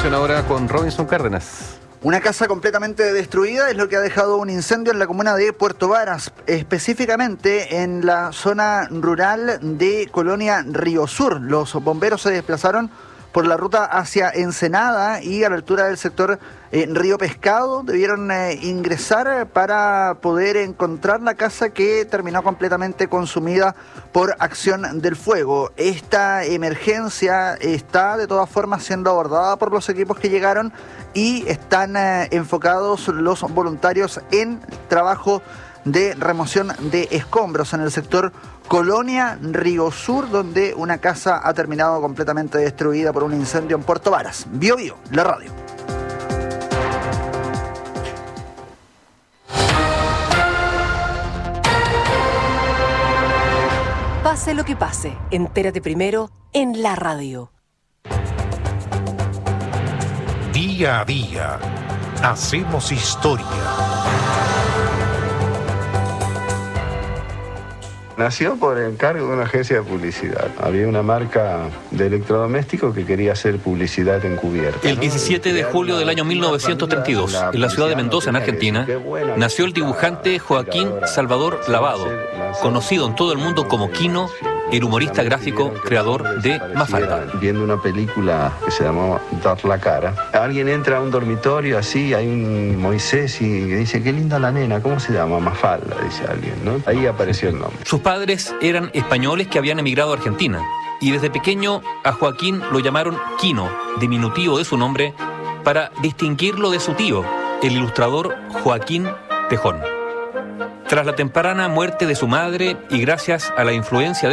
información ahora con Robinson Cárdenas. Una casa completamente destruida es lo que ha dejado un incendio en la comuna de Puerto Varas, específicamente en la zona rural de Colonia Río Sur. Los bomberos se desplazaron por la ruta hacia Ensenada y a la altura del sector Río Pescado. Debieron ingresar para poder encontrar la casa que terminó completamente consumida por acción del fuego. Esta emergencia está de todas formas siendo abordada por los equipos que llegaron y están enfocados los voluntarios en trabajo de remoción de escombros en el sector Colonia Río Sur, donde una casa ha terminado completamente destruida por un incendio en Puerto Varas. Bio Bio, la radio. Pase lo que pase, entérate primero en la radio. Día a día, hacemos historia. Nació por encargo de una agencia de publicidad. Había una marca de electrodomésticos que quería hacer publicidad encubierta. El 17 de julio del año 1932, en la ciudad de Mendoza, en Argentina, nació el dibujante Joaquín Salvador Lavado, conocido en todo el mundo como Quino, el humorista gráfico creador de Mafalda. Viendo una película que se llamó Dar la cara, alguien entra a un dormitorio así, hay un Moisés y dice, qué linda la nena, ¿cómo se llama? Mafalda, dice alguien, ¿no? Ahí apareció el nombre. Sus padres eran españoles que habían emigrado a Argentina y desde pequeño a Joaquín lo llamaron Quino, diminutivo de su nombre, para distinguirlo de su tío, el ilustrador Joaquín Tejón. Tras la temprana muerte de su madre y gracias a la influencia de